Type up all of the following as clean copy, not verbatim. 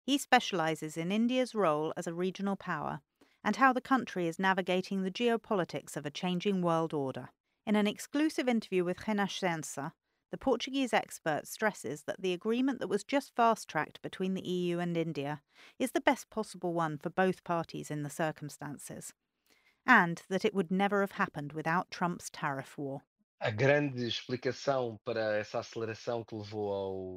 He specialises in India's role as a regional power and how the country is navigating the geopolitics of a changing world order. In an exclusive interview with Renascença, the Portuguese expert stresses that the agreement that was just fast-tracked between the EU and India is the best possible one for both parties in the circumstances, and that it would never have happened without Trump's tariff war. A grande explicação para essa aceleração que levou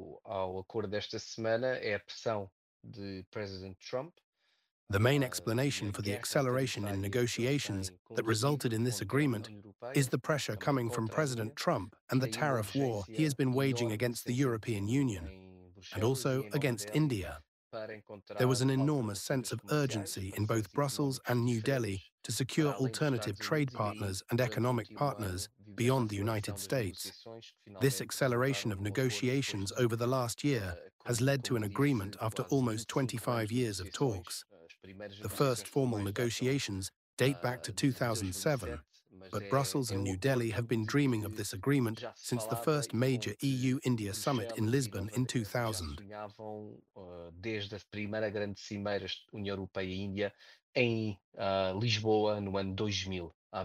ao acordo desta semana é a pressão de President Trump, The main e a explanation for the guerra acceleration in tarifária que ele negotiations tem com that a China resulted in this contra a agreement União is Europeia, the pressure também coming from contra a President Índia, Trump e and the daí uma tariff war he has urgência been waging enorme against the sempre European Union, em and Bruxelas e also em Nova against Delhi India. para There was encontrar an enormous sense alternativas of comerciais, urgency in both parceiros Brussels económicos and New Delhi diferentes, to secure para além dos alternative Estados trade Unidos, e daí, partners and durante o economic último partners ano, vimos essa beyond the United aceleração das States. negociações que This finalmente acceleration resultaram of num acordo depois negotiations de, over the last year has led to an como agreement disse, after quase almost 25 25 anos de years of negociações. talks. As primeiras The first negociações formal formais datam negotiations date back to de 2007, 2007, mas but Brussels é and um New Delhi have acordo been de dreaming of que this agreement já se since the falava first e com major que EU-India summit in Bruxelas e Lisbon Nova in Delhi já 2000. sonhavam desde a primeira grande cimeira União Europeia e Índia em Lisboa no ano 2000, há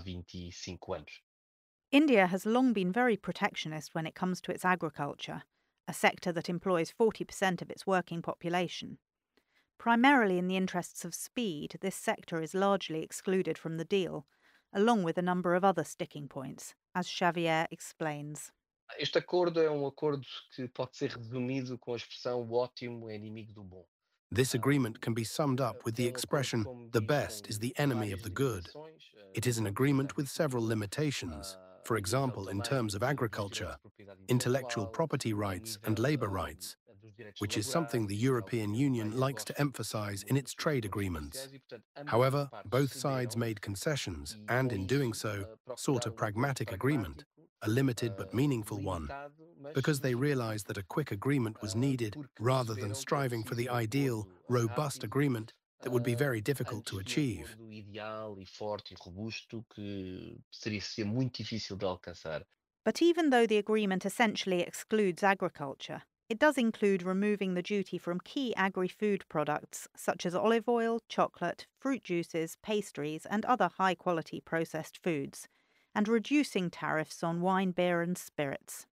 25 anos. India has long been very protectionist when it comes to its agriculture, a sector that employs 40% of its working population. Primarily in the interests of speed, this sector is largely excluded from the deal, along with a number of other sticking points, as Xavier explains. Este acordo é um acordo que pode ser resumido com a expressão o ótimo é inimigo do bom. This agreement can be summed up with the É acordo, expression, como the diz, best is com the enemy of várias the good. limitações, It is an muito agreement with importantes, several limitations, for a nível example, in também terms of dos direitos agriculture, de propriedade intellectual intelectual, property a rights, and nível labour rights, dos direitos which is something the laborais, que é algo European que a Union Europeia likes to gosta emphasize in muito its dos seus trade acordos agreements. comerciais e, portanto, ambas as However, partes both sides cederam made concessions e, and, com in doing isso, so, sought a procuraram acordo pragmatic agreement, pragmático, a limited but meaningful one, limitado, because they mas realized that a quick agreement was needed porque rather than perceberam que é striving for the preciso um ideal, acordo robust rápido agreement that would be very difficult to antes do achieve. acordo ideal e forte e robusto que seria muito difícil de alcançar. But even though the agreement essentially excludes agriculture, it does include removing the duty from key agri-food products such as olive oil, chocolate, fruit juices, pastries, and other high-quality processed foods, and reducing tariffs on wine, beer, and spirits.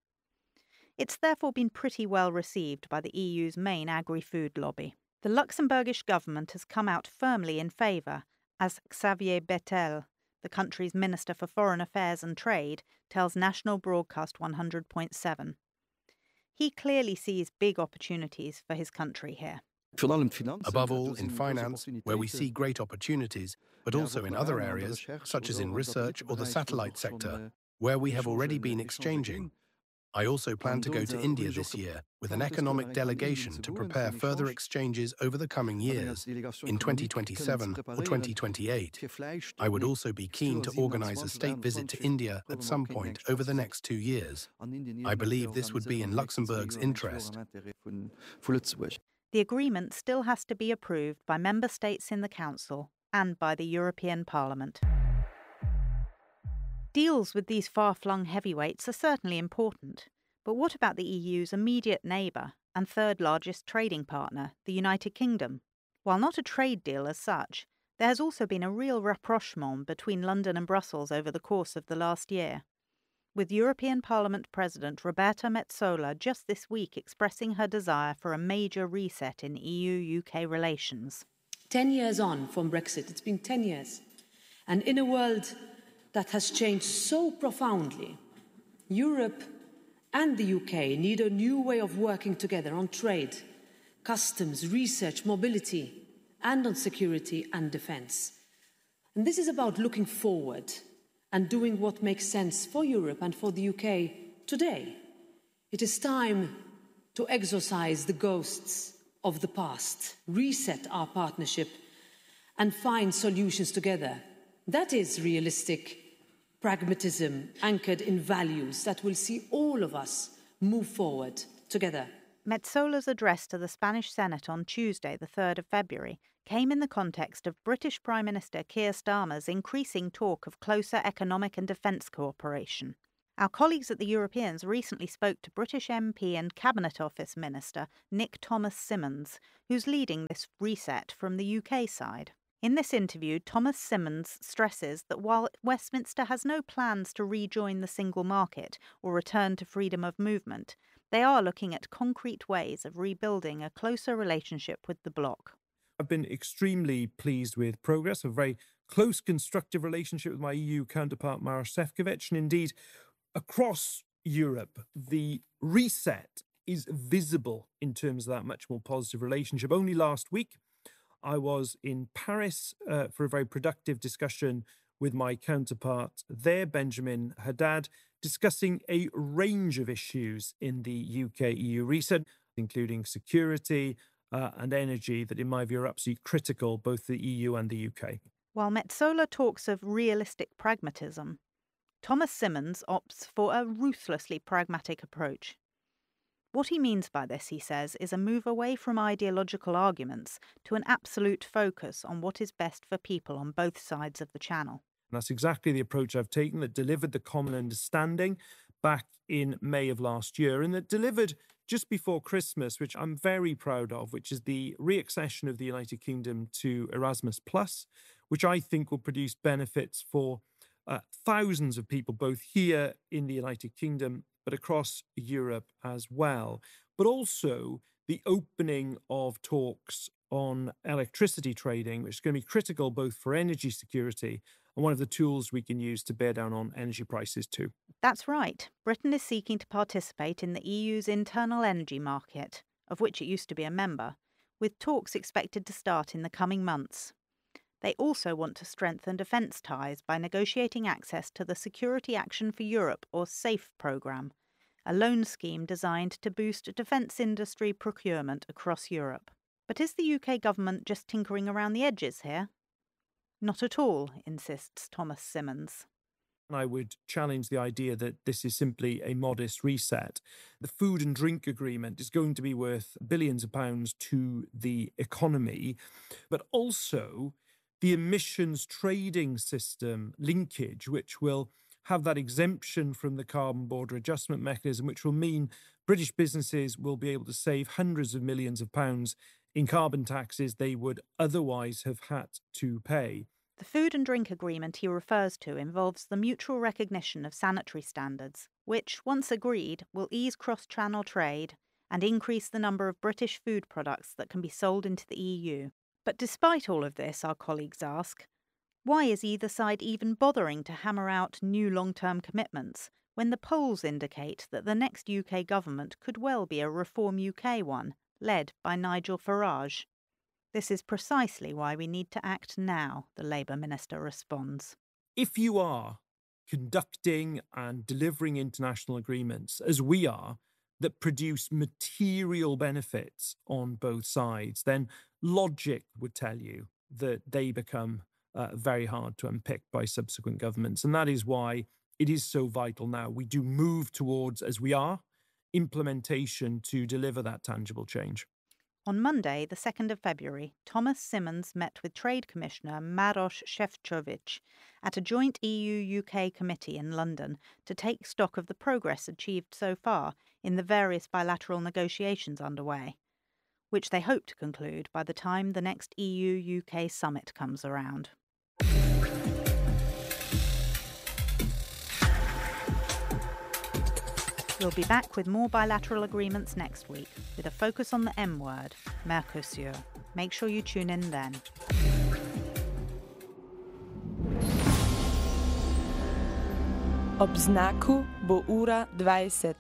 It's therefore been pretty well received by the EU's main agri-food lobby. The Luxembourgish government has come out firmly in favour, as Xavier Bettel, the country's Minister for Foreign Affairs and Trade, tells National Broadcast 100.7. He clearly sees big opportunities for his country here. Above all, in finance, where we see great opportunities, but also in other areas, such as in research or the satellite sector, where we have already been exchanging. I also plan to go to India this year with an economic delegation to prepare further exchanges over the coming years, in 2027 or 2028. I would also be keen to organize a state visit to India at some point over the next 2 years. I believe this would be in Luxembourg's interest. The agreement still has to be approved by member states in the Council and by the European Parliament. Deals with these far-flung heavyweights are certainly important, but what about the EU's immediate neighbour and third largest trading partner, the United Kingdom? While not a trade deal as such, there has also been a real rapprochement between London and Brussels over the course of the last year, with European Parliament President Roberta Metsola just this week expressing her desire for a major reset in EU-UK relations. 10 years on from Brexit, it's been 10 years. And in a world that has changed so profoundly, Europe and the UK need a new way of working together on trade, customs, research, mobility, and on security and defence. And this is about looking forward and doing what makes sense for Europe and for the UK today. It is time to exorcise the ghosts of the past, reset our partnership, and find solutions together. That is realistic pragmatism anchored in values that will see all of us move forward together. Metzola's address to the Spanish Senate on Tuesday, the 3rd of February, came in the context of British Prime Minister Keir Starmer's increasing talk of closer economic and defence cooperation. Our colleagues at the Europeans recently spoke to British MP and Cabinet Office Minister Nick Thomas-Symonds, who's leading this reset from the UK side. In this interview, Thomas-Symonds stresses that while Westminster has no plans to rejoin the single market or return to freedom of movement, they are looking at concrete ways of rebuilding a closer relationship with the bloc. I've been extremely pleased with progress, a very close, constructive relationship with my EU counterpart, Maroš Šefčovič, and indeed, across Europe, the reset is visible in terms of that much more positive relationship. Only last week, I was in Paris for a very productive discussion with my counterpart there, Benjamin Haddad, discussing a range of issues in the UK-EU reset, including security and energy that, in my view, are absolutely critical, both the EU and the UK. While Metsola talks of realistic pragmatism, Thomas-Symonds opts for a ruthlessly pragmatic approach. What he means by this, he says, is a move away from ideological arguments to an absolute focus on what is best for people on both sides of the channel. And that's exactly the approach I've taken that delivered the common understanding back in May of last year, and that delivered just before Christmas, which I'm very proud of, which is the reaccession of the United Kingdom to Erasmus+, which I think will produce benefits for thousands of people, both here in the United Kingdom, but across Europe as well. But also the opening of talks on electricity trading, which is going to be critical both for energy security and one of the tools we can use to bear down on energy prices too. That's right. Britain is seeking to participate in the EU's internal energy market, of which it used to be a member, with talks expected to start in the coming months. They also want to strengthen defence ties by negotiating access to the Security Action for Europe, or SAFE programme, a loan scheme designed to boost defence industry procurement across Europe. But is the UK government just tinkering around the edges here? Not at all, insists Thomas-Symonds. I would challenge the idea that this is simply a modest reset. The food and drink agreement is going to be worth billions of pounds to the economy, but also the emissions trading system linkage, which will have that exemption from the carbon border adjustment mechanism, which will mean British businesses will be able to save hundreds of millions of pounds in carbon taxes they would otherwise have had to pay. The food and drink agreement he refers to involves the mutual recognition of sanitary standards, which, once agreed, will ease cross-channel trade and increase the number of British food products that can be sold into the EU. But despite all of this, our colleagues ask, why is either side even bothering to hammer out new long-term commitments when the polls indicate that the next UK government could well be a Reform UK one, led by Nigel Farage? This is precisely why we need to act now, the Labour minister responds. If you are conducting and delivering international agreements, as we are, that produce material benefits on both sides, then logic would tell you that they become very hard to unpick by subsequent governments. And that is why it is so vital now we do move towards, as we are, implementation to deliver that tangible change. On Monday, the 2nd of February, Thomas-Symonds met with Trade Commissioner Maroš Šefčovič at a joint EU-UK committee in London to take stock of the progress achieved so far in the various bilateral negotiations underway, which they hope to conclude by the time the next EU-UK summit comes around. We'll be back with more bilateral agreements next week, with a focus on the M word, Mercosur. Make sure you tune in then. Ob znaku bo ura 20.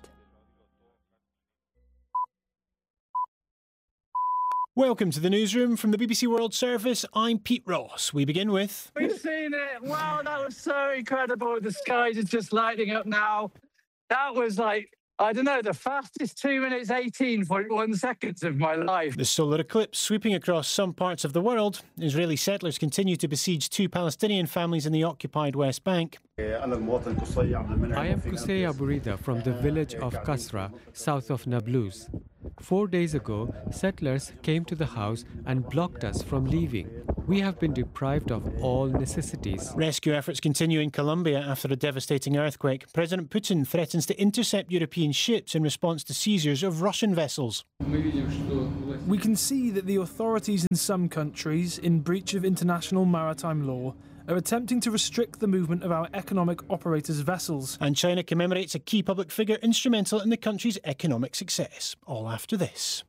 Welcome to the newsroom from the BBC World Service. I'm Pete Ross. We begin with... We've seen it. Wow, that was so incredible. The skies are just lighting up now. That was like, I don't know, the fastest 2 minutes, 18.1 seconds of my life. The solar eclipse sweeping across some parts of the world. Israeli settlers continue to besiege 2 Palestinian families in the occupied West Bank. I am Kusey Aburida from the village of Kasra, south of Nablus. 4 days ago, settlers came to the house and blocked us from leaving. We have been deprived of all necessities. Rescue efforts continue in Colombia after a devastating earthquake. President Putin threatens to intercept European ships in response to seizures of Russian vessels. We can see that the authorities in some countries, in breach of international maritime law, are attempting to restrict the movement of our economic operators' vessels. And China commemorates a key public figure instrumental in the country's economic success. All after this.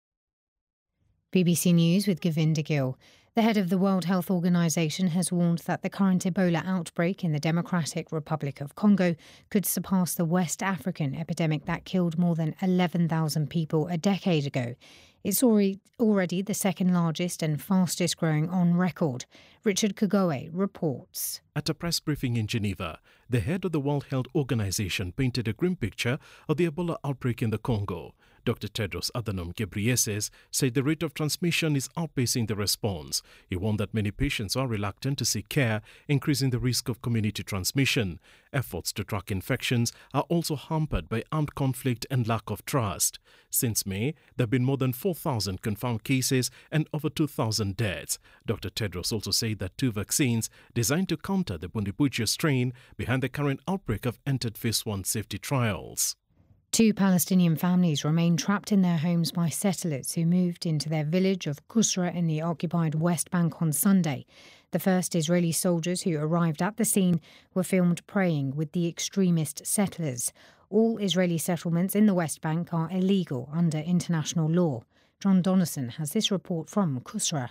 BBC News with Govinda Gill. The head of the World Health Organization has warned that the current Ebola outbreak in the Democratic Republic of Congo could surpass the West African epidemic that killed more than 11,000 people a decade ago. It's already the second largest and fastest growing on record. Richard Kagoe reports. At a press briefing in Geneva, the head of the World Health Organization painted a grim picture of the Ebola outbreak in the Congo. Dr. Tedros Adhanom Ghebreyesus said the rate of transmission is outpacing the response. He warned that many patients are reluctant to seek care, increasing the risk of community transmission. Efforts to track infections are also hampered by armed conflict and lack of trust. Since May, there have been more than 4,000 confirmed cases and over 2,000 deaths. Dr. Tedros also said that 2 vaccines designed to counter the Bundibugyo strain behind the current outbreak have entered phase 1 safety trials. 2 Palestinian families remain trapped in their homes by settlers who moved into their village of Kusra in the occupied West Bank on Sunday. The first Israeli soldiers who arrived at the scene were filmed praying with the extremist settlers. All Israeli settlements in the West Bank are illegal under international law. John Donnison has this report from Kusra.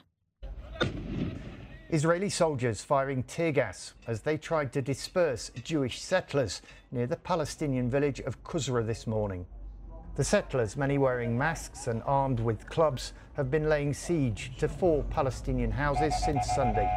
Israeli soldiers firing tear gas as they tried to disperse Jewish settlers near the Palestinian village of Kusra this morning. The settlers, many wearing masks and armed with clubs, have been laying siege to 4 Palestinian houses since Sunday.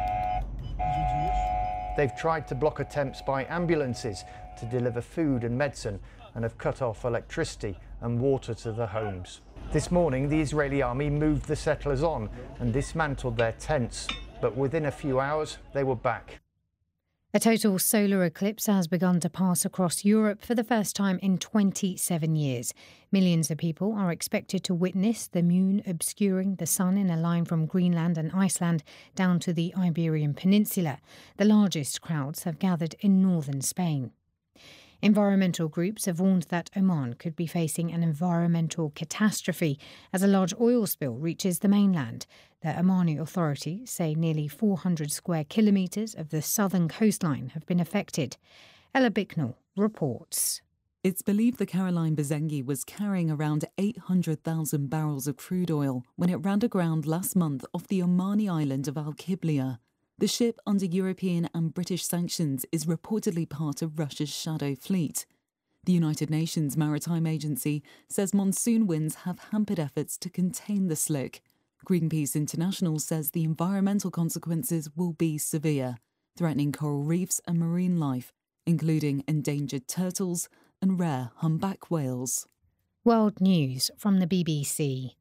They've tried to block attempts by ambulances to deliver food and medicine and have cut off electricity and water to the homes. This morning, the Israeli army moved the settlers on and dismantled their tents. But within a few hours, they were back. A total solar eclipse has begun to pass across Europe for the first time in 27 years. Millions of people are expected to witness the moon obscuring the sun in a line from Greenland and Iceland down to the Iberian Peninsula. The largest crowds have gathered in northern Spain. Environmental groups have warned that Oman could be facing an environmental catastrophe as a large oil spill reaches the mainland. The Omani authorities say nearly 400 square kilometres of the southern coastline have been affected. Ella Bicknell reports. It's believed the Caroline Bezengi was carrying around 800,000 barrels of crude oil when it ran aground last month off the Omani island of Al-Qiblia. The ship, under European and British sanctions, is reportedly part of Russia's shadow fleet. The United Nations Maritime Agency says monsoon winds have hampered efforts to contain the slick. Greenpeace International says the environmental consequences will be severe, threatening coral reefs and marine life, including endangered turtles and rare humpback whales. World News from the BBC.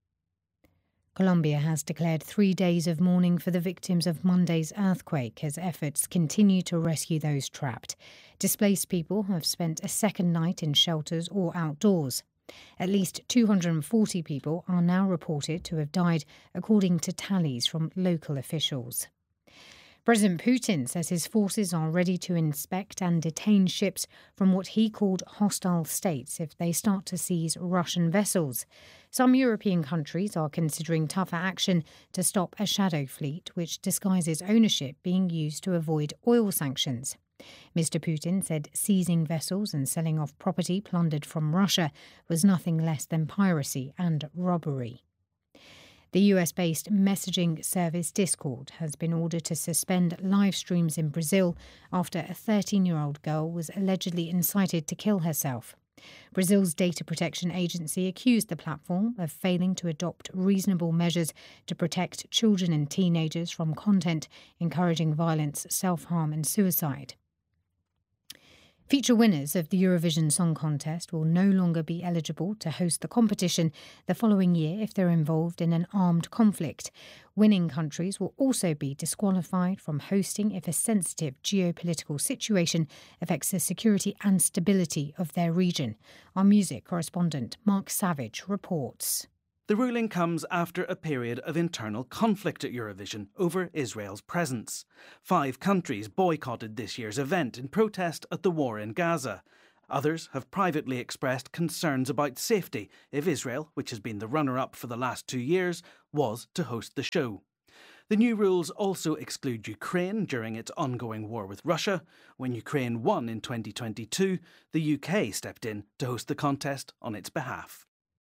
Colombia has declared 3 days of mourning for the victims of Monday's earthquake as efforts continue to rescue those trapped. Displaced people have spent a second night in shelters or outdoors. At least 240 people are now reported to have died, according to tallies from local officials. President Putin says his forces are ready to inspect and detain ships from what he called hostile states if they start to seize Russian vessels. Some European countries are considering tougher action to stop a shadow fleet which disguises ownership being used to avoid oil sanctions. Mr. Putin said seizing vessels and selling off property plundered from Russia was nothing less than piracy and robbery. The US-based messaging service Discord has been ordered to suspend live streams in Brazil after a 13-year-old girl was allegedly incited to kill herself. Brazil's data protection agency accused the platform of failing to adopt reasonable measures to protect children and teenagers from content encouraging violence, self-harm and suicide. Future winners of the Eurovision Song Contest will no longer be eligible to host the competition the following year if they're involved in an armed conflict. Winning countries will also be disqualified from hosting if a sensitive geopolitical situation affects the security and stability of their region. Our music correspondent Mark Savage reports. The ruling comes after a period of internal conflict at Eurovision over Israel's presence. 5 countries boycotted this year's event in protest at the war in Gaza. Others have privately expressed concerns about safety if Israel, which has been the runner-up for the last 2 years, was to host the show. The new rules also exclude Ukraine during its ongoing war with Russia. When Ukraine won in 2022, the UK stepped in to host the contest on its behalf.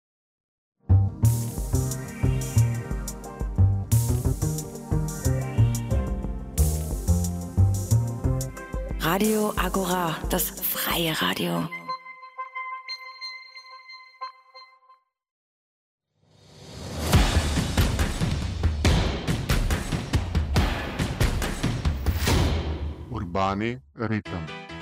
Radio Agora, das freie Radio. Urbani Ritem.